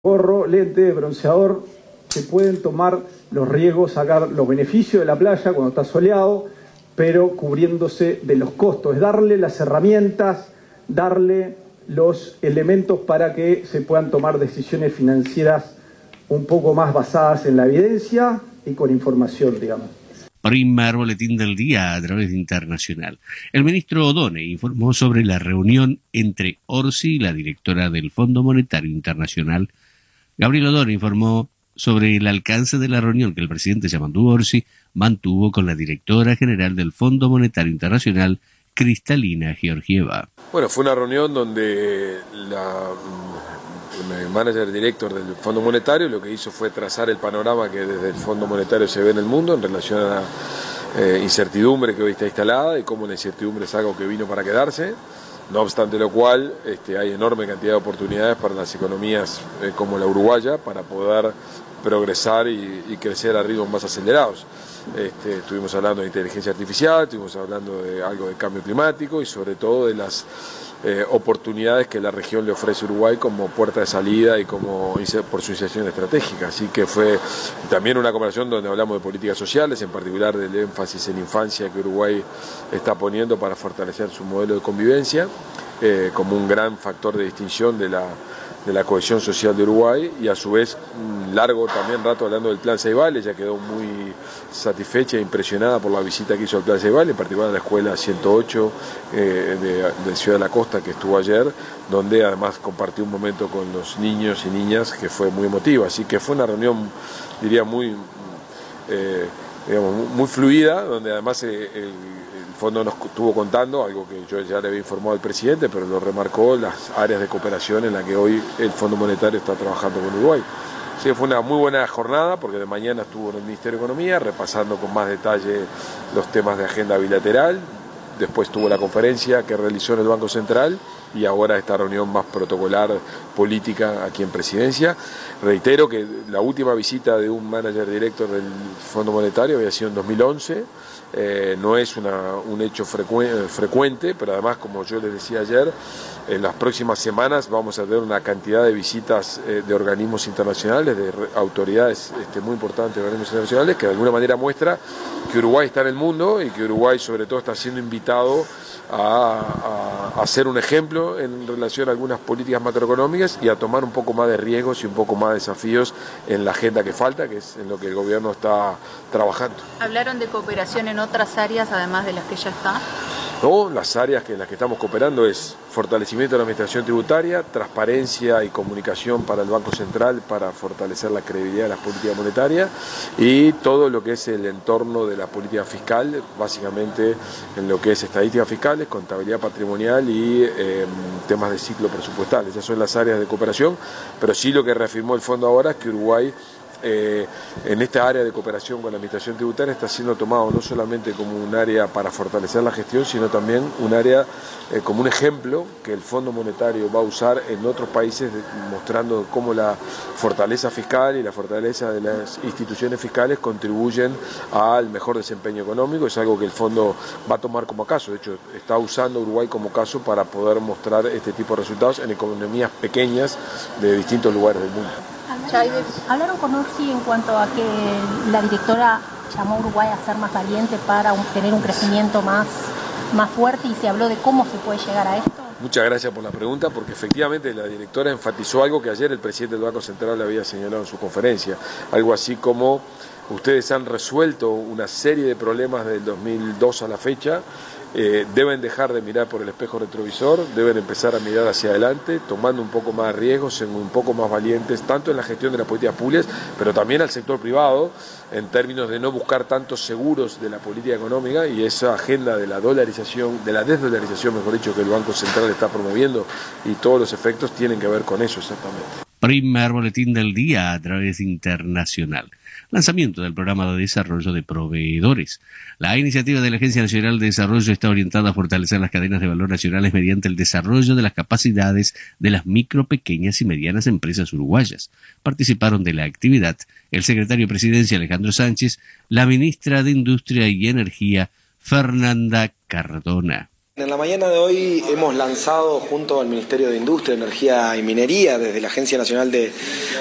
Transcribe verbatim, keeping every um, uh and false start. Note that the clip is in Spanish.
gorro, lente, bronceador, se pueden tomar los riesgos, sacar los beneficios de la playa cuando está soleado, pero cubriéndose de los costos, es darle las herramientas, darle los elementos para que se puedan tomar decisiones financieras un poco más basadas en la evidencia y con información, digamos. Primer boletín del día a través de Internacional. El ministro O'Donnell informó sobre la reunión entre Orsi y la directora del Fondo Monetario Internacional. Gabriel O'Donnell informó sobre el alcance de la reunión que el presidente Yamandu Orsi mantuvo con la directora general del Fondo Monetario Internacional, Kristalina Georgieva. Bueno, fue una reunión donde la el manager director del Fondo Monetario lo que hizo fue trazar el panorama que desde el Fondo Monetario se ve en el mundo en relación a la eh, incertidumbre que hoy está instalada y cómo la incertidumbre es algo que vino para quedarse. No obstante lo cual, este, hay enorme cantidad de oportunidades para las economías eh, como la uruguaya para poder progresar y, y crecer a ritmos más acelerados. Este, estuvimos hablando de inteligencia artificial, estuvimos hablando de algo de cambio climático y sobre todo de las eh, oportunidades que la región le ofrece a Uruguay como puerta de salida y como por su inserción estratégica. Así que fue también una conversación donde hablamos de políticas sociales, en particular del énfasis en infancia que Uruguay está poniendo para fortalecer su modelo de convivencia eh, como un gran factor de distinción de la de la cohesión social de Uruguay y a su vez un largo también rato hablando del Plan Ceibal. Ella quedó muy satisfecha e impresionada por la visita que hizo al Plan Ceibal, en particular a la escuela ciento ocho eh, de, de Ciudad de la Costa que estuvo ayer, donde además compartió un momento con los niños y niñas que fue muy emotivo, así que fue una reunión, diría, muy, eh, digamos, muy fluida, donde además eh, el El fondo nos estuvo contando, algo que yo ya le había informado al presidente, pero lo remarcó, las áreas de cooperación en las que hoy el Fondo Monetario está trabajando con Uruguay. Así que fue una muy buena jornada, porque de mañana estuvo en el Ministerio de Economía, repasando con más detalle los temas de agenda bilateral, después tuvo la conferencia que realizó en el Banco Central y ahora esta reunión más protocolar política aquí en Presidencia. Reitero que la última visita de un manager director del Fondo Monetario había sido en dos mil once, Eh, no es una, un hecho frecu frecuente, pero además, como yo les decía ayer, en las próximas semanas vamos a tener una cantidad de visitas eh, de organismos internacionales, de autoridades este, muy importantes de organismos internacionales, que de alguna manera muestra que Uruguay está en el mundo y que Uruguay sobre todo está siendo invitado a, a, a ser un ejemplo en relación a algunas políticas macroeconómicas y a tomar un poco más de riesgos y un poco más de desafíos en la agenda que falta, que es en lo que el gobierno está trabajando. ¿Hablaron de cooperación en otras áreas además de las que ya está? No, las áreas que en las que estamos cooperando es fortalecimiento de la administración tributaria, transparencia y comunicación para el Banco Central para fortalecer la credibilidad de las políticas monetarias y todo lo que es el entorno de la política fiscal, básicamente en lo que es estadísticas fiscales, contabilidad patrimonial y eh, temas de ciclo presupuestal. Esas son las áreas de cooperación, pero sí lo que reafirmó el fondo ahora es que Uruguay Eh, en esta área de cooperación con la administración tributaria está siendo tomado no solamente como un área para fortalecer la gestión, sino también un área eh, como un ejemplo que el Fondo Monetario va a usar en otros países, de, mostrando cómo la fortaleza fiscal y la fortaleza de las instituciones fiscales contribuyen al mejor desempeño económico. Es algo que el fondo va a tomar como caso, de hecho está usando Uruguay como caso para poder mostrar este tipo de resultados en economías pequeñas de distintos lugares del mundo. ¿Hablaron con Orsi en cuanto a que la directora llamó a Uruguay a ser más valiente para un, tener un crecimiento más, más fuerte y se habló de cómo se puede llegar a esto? Muchas gracias por la pregunta, porque efectivamente la directora enfatizó algo que ayer el presidente del Banco Central había señalado en su conferencia, algo así como ustedes han resuelto una serie de problemas del dos mil dos a la fecha, eh, deben dejar de mirar por el espejo retrovisor, deben empezar a mirar hacia adelante, tomando un poco más de riesgos, siendo un poco más valientes, tanto en la gestión de las políticas públicas, pero también al sector privado, en términos de no buscar tantos seguros de la política económica y esa agenda de la dolarización, de la desdolarización, mejor dicho, que el Banco Central está promoviendo y todos los efectos tienen que ver con eso exactamente. Primer boletín del día a través internacional. Lanzamiento del programa de desarrollo de proveedores. La iniciativa de la Agencia Nacional de Desarrollo está orientada a fortalecer las cadenas de valor nacionales mediante el desarrollo de las capacidades de las micro, pequeñas y medianas empresas uruguayas. Participaron de la actividad el secretario de Presidencia Alejandro Sánchez, la ministra de Industria y Energía Fernanda Cardona. En la mañana de hoy hemos lanzado junto al Ministerio de Industria, Energía y Minería, desde la Agencia Nacional de,